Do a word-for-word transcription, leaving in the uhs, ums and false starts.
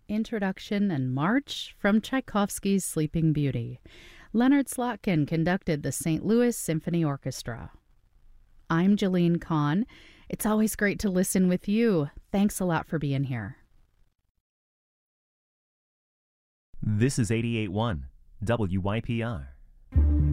Introduction and March from Tchaikovsky's Sleeping Beauty. Leonard Slotkin conducted the Saint Louis Symphony Orchestra. I'm Jalene Kahn. It's always great to listen with you. Thanks a lot for being here. This is eighty-eight point one W Y P R.